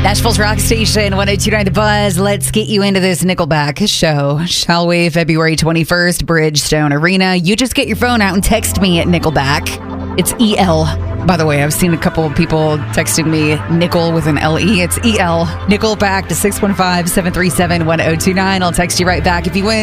Nashville's Rock Station, 102.9 The Buzz. Let's get you into this Nickelback show, shall we? February 21st, Bridgestone Arena. You just get your phone out and text me at Nickelback. It's EL. By the way, I've seen a couple of people texting me Nickel with an LE. It's EL. Nickelback to 615-737-1029. I'll text you right back if you win.